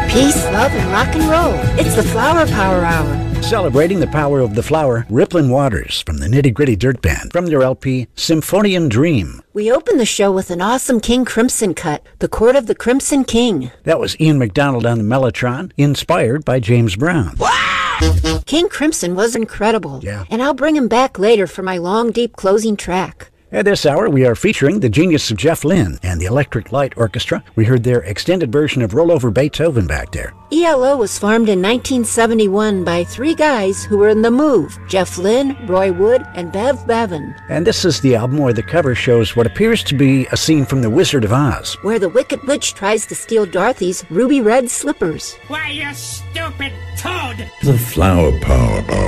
Peace, love, and rock and roll. It's the Flower Power Hour. Celebrating the power of the flower, Rippling Waters from the Nitty Gritty Dirt Band from their LP Symphonian Dream. We opened the show with an awesome King Crimson cut, The Court of the Crimson King. That was Ian McDonald on the Mellotron, inspired by James Brown. Wow! King Crimson was incredible. Yeah. And I'll bring him back later for my long, deep closing track. At this hour, we are featuring the genius of Jeff Lynne and the Electric Light Orchestra. We heard their extended version of Roll Over Beethoven back there. ELO was formed in 1971 by three guys who were in the move: Jeff Lynne, Roy Wood, and Bev Bevan. And this is the album where the cover shows what appears to be a scene from The Wizard of Oz, where the Wicked Witch tries to steal Dorothy's ruby red slippers. Why, you stupid toad! The Flower Power Hour.